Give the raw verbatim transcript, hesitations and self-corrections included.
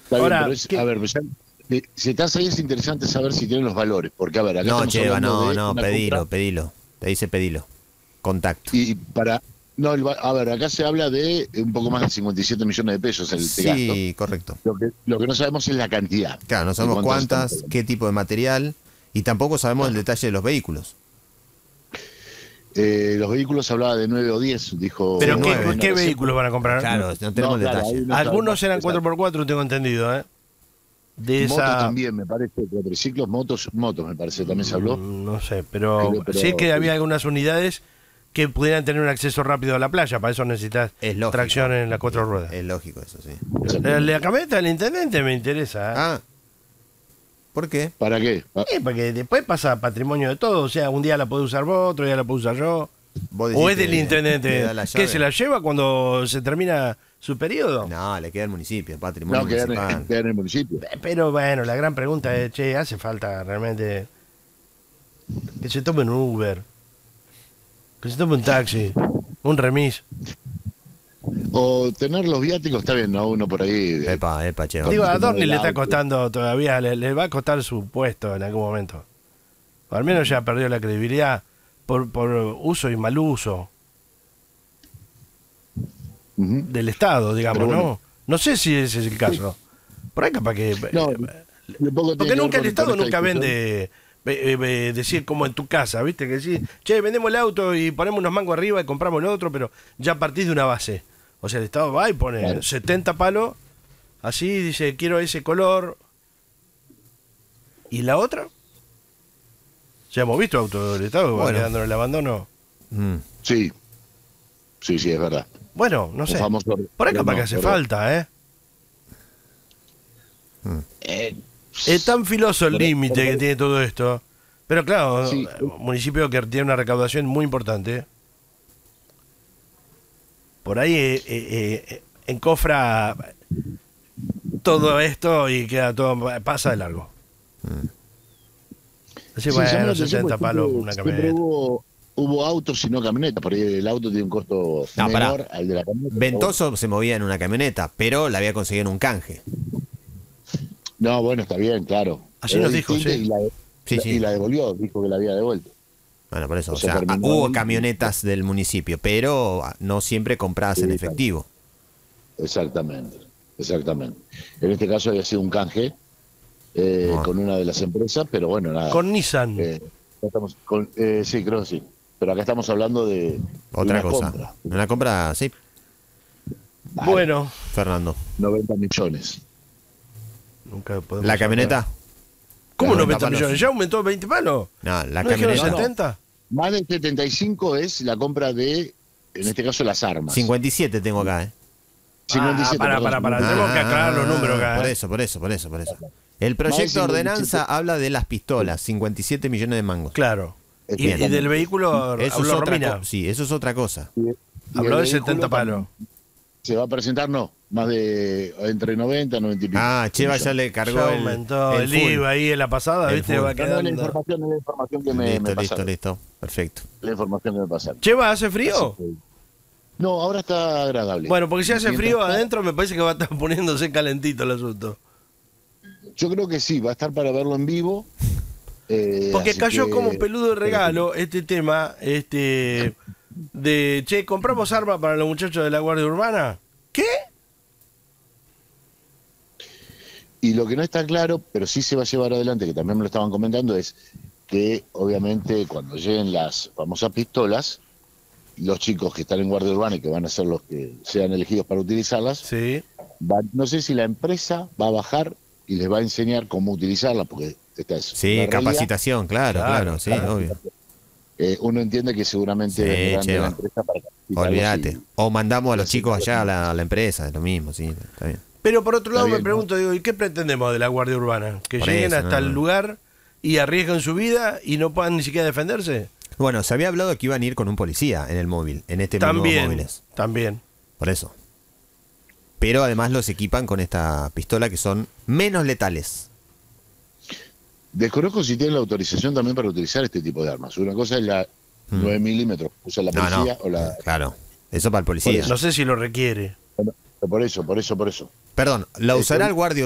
Está Ahora, bien, pero es, ¿qué? a ver, ya, eh, si estás ahí es interesante saber si tienen los valores, porque a ver, acá No, estamos Cheva, hablando no, de no, una pedilo, compra pedilo. Te dice pedilo. Contacto. y para, no, el va- a ver, acá se habla de un poco más de cincuenta y siete millones de pesos el este gasto. Sí, correcto. Lo que, lo que no sabemos es la cantidad. Claro, no de sabemos cuántos estamos cuántas, hablando. qué tipo de material y tampoco sabemos el detalle de los vehículos. Eh, los vehículos hablaba de nueve o diez, dijo. ¿Pero Sí, qué, nueve. qué vehículos van a comprar? Claro, no tenemos No, claro, detalle. ahí no Algunos sabemos. eran cuatro por cuatro, tengo entendido, ¿eh? De Motos esa... también, me parece, cuatriciclos, motos, motos, me parece, también se habló. Mm, No sé, pero, Pero- pero- sí que había algunas unidades que pudieran tener un acceso rápido a la playa. Para eso necesitas Es lógico. tracción en las cuatro ruedas. Es lógico eso, sí. La, la camioneta del intendente me interesa. ¿eh? Ah, ¿por qué? ¿Para qué? Pa- Sí, porque después pasa patrimonio de todo. O sea, un día la puedo usar vos, otro día la puedo usar yo. ¿Vos decís ¿O es que del le intendente? da la ¿Qué, llave? se la lleva cuando se termina su periodo? No, le queda al municipio, patrimonio No, quedan municipal. en, quedan en el municipio. Pero bueno, la gran pregunta es, che, ¿hace falta realmente que se tome un Uber? Que se tome un taxi, un remis. O tener los viáticos, está bien, ¿no? Uno por ahí. eh, Epa, epa, che. Digo, a tomar Dorni el le está auto. costando todavía, le, le va a costar su puesto en algún momento. O al menos ya perdió la credibilidad por, por uso y mal uso ujú. del Estado, digamos, Pero bueno. ¿no? No sé si ese es el caso. Por ahí capaz que... No, eh, un poco tiene porque que ver nunca el con- Estado con esta nunca discusión. vende, eh, eh, decir como en tu casa, ¿viste? Que decís, che, vendemos el auto y ponemos unos mangos arriba y compramos el otro, pero ya partís de una base. O sea, el Estado va y pone Claro. setenta palos, así dice, quiero ese color. ¿Y la otra? Ya hemos visto auto del Estado que va Bueno. quedando en el abandono. Mm. Sí, sí, sí, es verdad. Bueno, no Un sé. famoso- Por ahí capaz no, que hace pero- falta, ¿eh? Eh, Es tan filoso el Pero- límite pero- que tiene todo esto. Pero claro, Sí. un municipio que tiene una recaudación muy importante. Por ahí eh, eh, eh, encofra todo esto y queda todo, pasa de largo. Así, sí, llamó la bueno, atención sesenta porque palos siempre- una siempre camioneta. Hubo, hubo autos y no camionetas, por ahí el auto tiene un costo No, pará. menor al de la camioneta. Ventoso se movía en una camioneta, pero la había conseguido en un canje. No, bueno, está bien, claro. Así Era nos dijo, distinta sí. Y la, Sí, la- sí. y la devolvió, dijo que la había devuelto. Bueno, por eso. O O sea, sea, terminó hubo ahí. camionetas del municipio, pero no siempre compradas en Sí, efectivo. Exactamente, exactamente. En este caso había sido un canje eh, Ah. con una de las empresas, pero bueno, nada. Con Nissan. Eh, acá estamos con, eh, sí, creo que sí. Pero acá estamos hablando de, de Otra una cosa. compra. Una compra, sí, Vale, Bueno, Fernando. noventa millones. nunca podemos ¿La hablar. camioneta? ¿Cómo noventa noventa palos. millones? ¿Ya aumentó veinte palos? No, la ¿No dijeron camioneta. setenta? Más de setenta y cinco es la compra de, en este caso, las armas. cincuenta y siete tengo acá, ¿eh? cincuenta y siete, Ah, para, perdón, para, para. Tenemos que aclarar los números acá, Por ¿eh? eso, por eso, por eso, por eso. El Más proyecto de de cincuenta y siete. ordenanza habla de las pistolas, cincuenta y siete millones de mangos. Claro. Y, Bien. y del vehículo Eso es habló otra Romina. cosa. Sí, eso es otra cosa. Y- y Habló el de vehículo setenta palos. Se va a presentar, no, más de entre noventa y noventa y pico. Ah, Cheva ya le cargó Ya el, aumentó el, full. I V A ahí en la pasada, El ¿viste? full. Va No, no, la quedando. información es la información que me, Listo, me listo, pasaron. listo. Perfecto. La información que me pasaron. Cheva, ¿hace frío? Así que- No, ahora está agradable. Bueno, porque si hace Mientras frío tanto, adentro me parece que va a estar poniéndose calentito el asunto. Yo creo que sí, va a estar para verlo en vivo. eh, Porque así cayó que- como peludo de regalo este tema, este de, che, compramos armas para los muchachos de la Guardia Urbana. ¿Qué? Y lo que no está claro, pero sí se va a llevar adelante, que también me lo estaban comentando, es que obviamente cuando lleguen las famosas pistolas, los chicos que están en Guardia Urbana y que van a ser los que sean elegidos para utilizarlas, Sí. van- no sé si la empresa va a bajar y les va a enseñar cómo utilizarla, porque esta es Sí, una realidad. capacitación, claro, Claro, claro, sí, claro. obvio. Eh, uno entiende que seguramente Sí, vendrán de Cheva. la empresa para capacitarlos Olvídate. y- O mandamos a los Sí, chicos sí, allá a la, a la empresa, es lo mismo, sí, está bien. Pero por otro Está lado me bien, pregunto, digo, ¿y qué pretendemos de la Guardia Urbana? ¿Que Por lleguen eso, hasta no, el no. lugar y arriesguen su vida y no puedan ni siquiera defenderse? Bueno, se había hablado que iban a ir con un policía en el móvil, en este mismo También, móviles. también. Por eso. Pero además los equipan con esta pistola que son menos letales. Desconozco si tienen la autorización también para utilizar este tipo de armas. Una cosa es la Mm. nueve milímetros, usa la No, policía no. o la... Claro. Eso para el policía. Por No sé si lo requiere. Por eso, por eso, por eso. Perdón, ¿la Eh, usará con- el guardia